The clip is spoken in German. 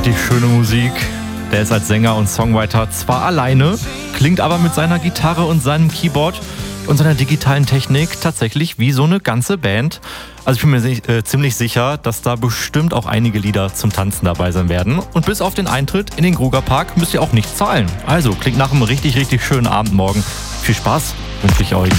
Die schöne Musik. Der ist als Sänger und Songwriter zwar alleine, klingt aber mit seiner Gitarre und seinem Keyboard und seiner digitalen Technik tatsächlich wie so eine ganze Band. Also ich bin mir ziemlich sicher, dass da bestimmt auch einige Lieder zum Tanzen dabei sein werden. Und bis auf den Eintritt in den Grugerpark müsst ihr auch nicht zahlen. Also klingt nach einem richtig, richtig schönen Abend morgen. Viel Spaß wünsche ich euch.